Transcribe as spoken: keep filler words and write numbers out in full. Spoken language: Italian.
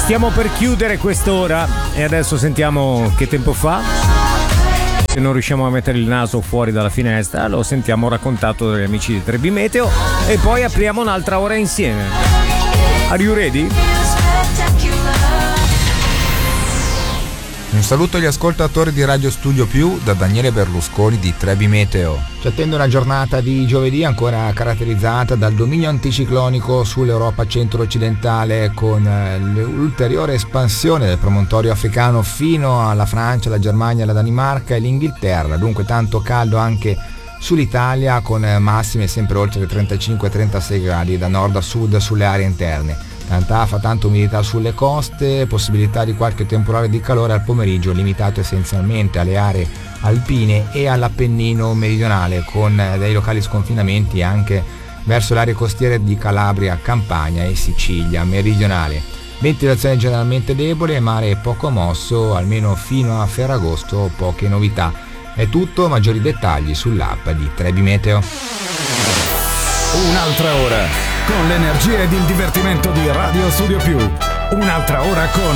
Stiamo per chiudere quest'ora e adesso sentiamo che tempo fa. Se non riusciamo a mettere il naso fuori dalla finestra, lo sentiamo raccontato dagli amici di Trebi Meteo e poi apriamo un'altra ora insieme. Are you ready? Un saluto agli ascoltatori di Radio Studio Più da Daniele Berlusconi di Trebi Meteo. Ci attende una giornata di giovedì ancora caratterizzata dal dominio anticiclonico sull'Europa centro-occidentale, con l'ulteriore espansione del promontorio africano fino alla Francia, la Germania, la Danimarca e l'Inghilterra. Dunque tanto caldo anche sull'Italia, con massime sempre oltre i trentacinque trentasei gradi da nord a sud sulle aree interne. Tanta afa, tanta umidità sulle coste, possibilità di qualche temporale di calore al pomeriggio, limitato essenzialmente alle aree alpine e all'Appennino meridionale, con dei locali sconfinamenti anche verso le aree costiere di Calabria, Campania e Sicilia meridionale. Ventilazione generalmente debole, mare poco mosso, almeno fino a Ferragosto poche novità. È tutto, maggiori dettagli sull'app di Trebi Meteo. Un'altra ora con l'energia ed il divertimento di Radio Studio Più. Un'altra ora con